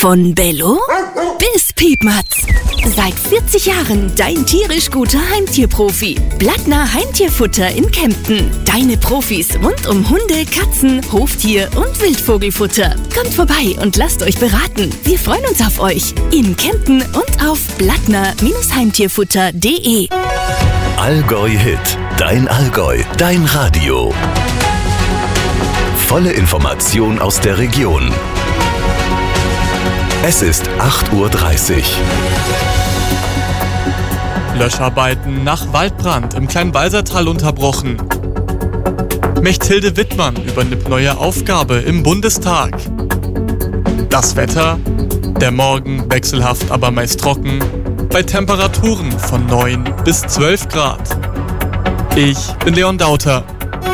Von Bello bis Piepmatz. Seit 40 Jahren dein tierisch guter Heimtierprofi. Blattner Heimtierfutter in Kempten. Deine Profis rund um Hunde, Katzen, Hoftier und Wildvogelfutter. Kommt vorbei und lasst euch beraten. Wir freuen uns auf euch. In Kempten und auf blattner-heimtierfutter.de. Allgäu Hit. Dein Allgäu. Dein Radio. Volle Information aus der Region. Es ist 8:30 Uhr. Löscharbeiten nach Waldbrand im Kleinwalsertal unterbrochen. Mechthilde Wittmann übernimmt neue Aufgabe im Bundestag. Das Wetter? Der Morgen wechselhaft, aber meist trocken. Bei Temperaturen von 9 bis 12 Grad. Ich bin Leon Dauter.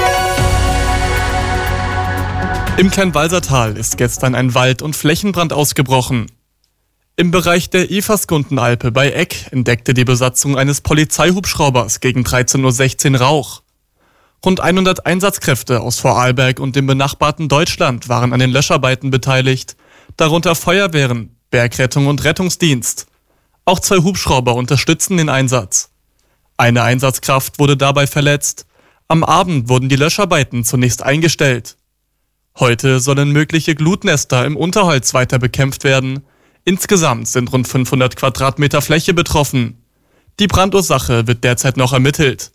Im Kleinwalsertal ist gestern ein Wald- und Flächenbrand ausgebrochen. Im Bereich der Eversgundenalpe bei Eck entdeckte die Besatzung eines Polizeihubschraubers gegen 13:16 Uhr Rauch. Rund 100 Einsatzkräfte aus Vorarlberg und dem benachbarten Deutschland waren an den Löscharbeiten beteiligt, darunter Feuerwehren, Bergrettung und Rettungsdienst. Auch 2 Hubschrauber unterstützten den Einsatz. Eine Einsatzkraft wurde dabei verletzt. Am Abend wurden die Löscharbeiten zunächst eingestellt. Heute sollen mögliche Glutnester im Unterholz weiter bekämpft werden. Insgesamt sind rund 500 Quadratmeter Fläche betroffen. Die Brandursache wird derzeit noch ermittelt.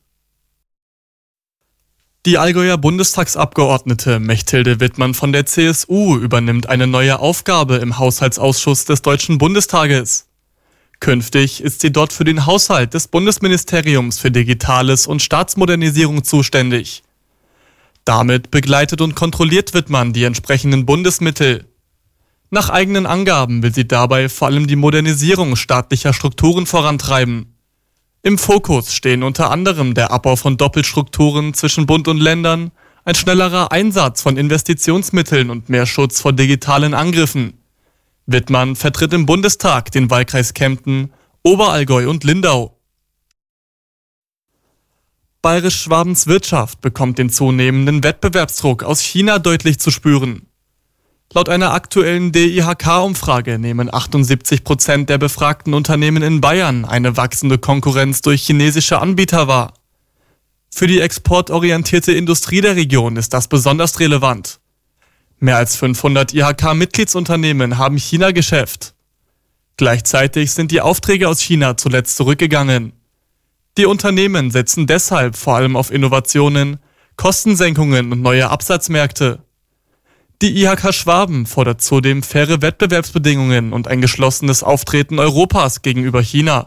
Die Allgäuer Bundestagsabgeordnete Mechthilde Wittmann von der CSU übernimmt eine neue Aufgabe im Haushaltsausschuss des Deutschen Bundestages. Künftig ist sie dort für den Haushalt des Bundesministeriums für Digitales und Staatsmodernisierung zuständig. Damit begleitet und kontrolliert Wittmann die entsprechenden Bundesmittel. Nach eigenen Angaben will sie dabei vor allem die Modernisierung staatlicher Strukturen vorantreiben. Im Fokus stehen unter anderem der Abbau von Doppelstrukturen zwischen Bund und Ländern, ein schnellerer Einsatz von Investitionsmitteln und mehr Schutz vor digitalen Angriffen. Wittmann vertritt im Bundestag den Wahlkreis Kempten, Oberallgäu und Lindau. Bayerisch-Schwabens Wirtschaft bekommt den zunehmenden Wettbewerbsdruck aus China deutlich zu spüren. Laut einer aktuellen DIHK-Umfrage nehmen 78% der befragten Unternehmen in Bayern eine wachsende Konkurrenz durch chinesische Anbieter wahr. Für die exportorientierte Industrie der Region ist das besonders relevant. Mehr als 500 IHK-Mitgliedsunternehmen haben China-Geschäft. Gleichzeitig sind die Aufträge aus China zuletzt zurückgegangen. Die Unternehmen setzen deshalb vor allem auf Innovationen, Kostensenkungen und neue Absatzmärkte. Die IHK Schwaben fordert zudem faire Wettbewerbsbedingungen und ein geschlossenes Auftreten Europas gegenüber China.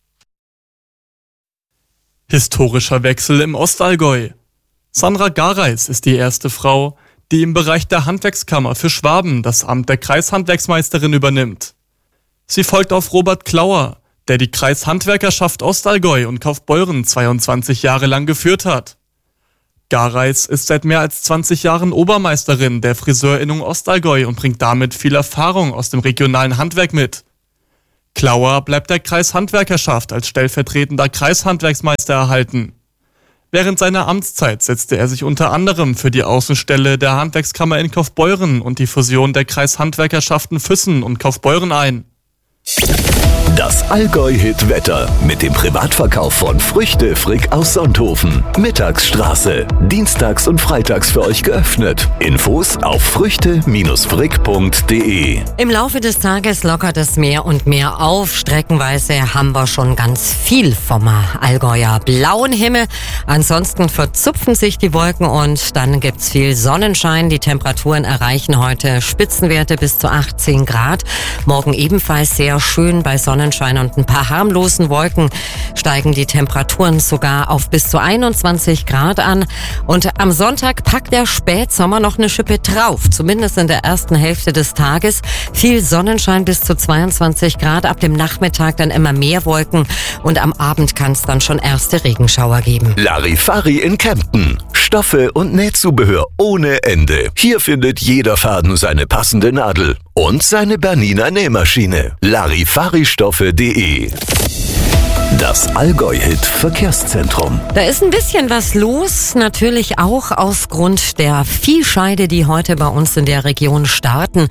Historischer Wechsel im Ostallgäu. Sandra Gareis ist die erste Frau, die im Bereich der Handwerkskammer für Schwaben das Amt der Kreishandwerksmeisterin übernimmt. Sie folgt auf Robert Klauer, der die Kreishandwerkerschaft Ostallgäu und Kaufbeuren 22 Jahre lang geführt hat. Gareis ist seit mehr als 20 Jahren Obermeisterin der Friseurinnung Ostallgäu und bringt damit viel Erfahrung aus dem regionalen Handwerk mit. Klauer bleibt der Kreishandwerkerschaft als stellvertretender Kreishandwerksmeister erhalten. Während seiner Amtszeit setzte er sich unter anderem für die Außenstelle der Handwerkskammer in Kaufbeuren und die Fusion der Kreishandwerkerschaften Füssen und Kaufbeuren ein. Das Allgäu-Hit-Wetter mit dem Privatverkauf von Früchte Frick aus Sonthofen. Mittagsstraße. Dienstags und freitags für euch geöffnet. Infos auf früchte-frick.de. Im Laufe des Tages lockert es mehr und mehr auf. Streckenweise haben wir schon ganz viel vom Allgäuer blauen Himmel. Ansonsten verzupfen sich die Wolken und dann gibt's viel Sonnenschein. Die Temperaturen erreichen heute Spitzenwerte bis zu 18 Grad. Morgen ebenfalls sehr schön bei Sonnenschein und ein paar harmlosen Wolken steigen die Temperaturen sogar auf bis zu 21 Grad an. Und am Sonntag packt der Spätsommer noch eine Schippe drauf, zumindest in der ersten Hälfte des Tages. Viel Sonnenschein bis zu 22 Grad, ab dem Nachmittag dann immer mehr Wolken und am Abend kann es dann schon erste Regenschauer geben. Larifari in Kempten. Stoffe und Nähzubehör ohne Ende. Hier findet jeder Faden seine passende Nadel und seine Bernina Nähmaschine. Larifaristoffe.de. Das Allgäu-Hit Verkehrszentrum. Da ist ein bisschen was los, natürlich auch aufgrund der Viehscheide, die heute bei uns in der Region starten.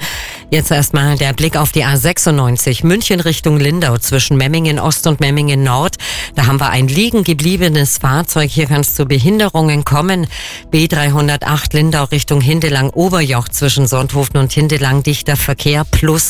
Jetzt erstmal der Blick auf die A96 München Richtung Lindau zwischen Memmingen Ost und Memmingen Nord. Da haben wir ein liegen gebliebenes Fahrzeug. Hier kann es zu Behinderungen kommen. B308 Lindau Richtung Hindelang Oberjoch zwischen Sonthofen und Hindelang dichter Verkehr plus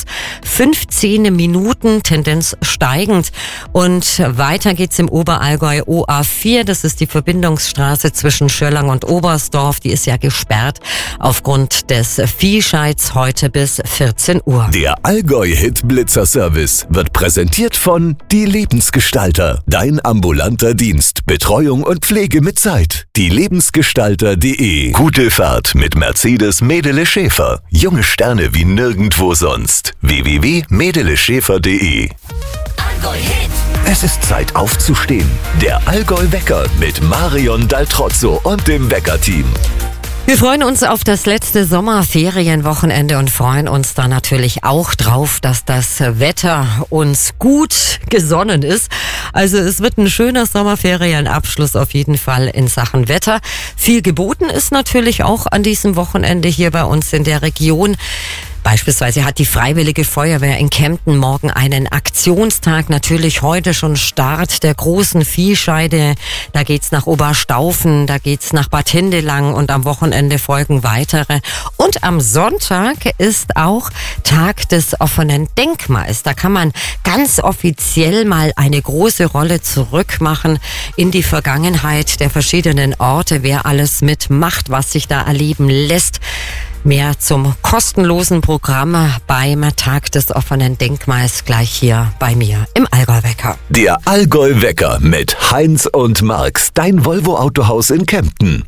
15 Minuten, Tendenz steigend. Und weiter geht's im Oberallgäu OA4. Das ist die Verbindungsstraße zwischen Schörlang und Oberstdorf. Die ist ja gesperrt aufgrund des Viehscheids heute bis 14 Uhr. Der Allgäu-Hit Blitzer Service wird präsentiert von Die Lebensgestalter. Dein ambulanter Dienst, Betreuung und Pflege mit Zeit. dielebensgestalter.de. Gute Fahrt mit Mercedes Medele Schäfer. Junge Sterne wie nirgendwo sonst. www.medeleschäfer.de. Allgäu-Hit. Es ist Zeit aufzustehen. Der Allgäu-Wecker mit Marion Daltrozzo und dem Wecker-Team. Wir freuen uns auf das letzte Sommerferienwochenende und freuen uns da natürlich auch drauf, dass das Wetter uns gut gesonnen ist. Also es wird ein schöner Sommerferienabschluss auf jeden Fall in Sachen Wetter. Viel geboten ist natürlich auch an diesem Wochenende hier bei uns in der Region. Beispielsweise hat die Freiwillige Feuerwehr in Kempten morgen einen Aktionstag. Natürlich heute schon Start der großen Viehscheide. Da geht's nach Oberstaufen, da geht's nach Bad Hindelang und am Wochenende folgen weitere. Und am Sonntag ist auch Tag des offenen Denkmals. Da kann man ganz offiziell mal eine große Rolle zurückmachen in die Vergangenheit der verschiedenen Orte, wer alles mitmacht, was sich da erleben lässt. Mehr zum kostenlosen Programm beim Tag des offenen Denkmals gleich hier bei mir im Allgäu-Wecker. Der Allgäu-Wecker mit Heinz und Marx, dein Volvo-Autohaus in Kempten.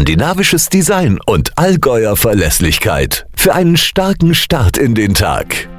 Skandinavisches Design und Allgäuer Verlässlichkeit. Für einen starken Start in den Tag.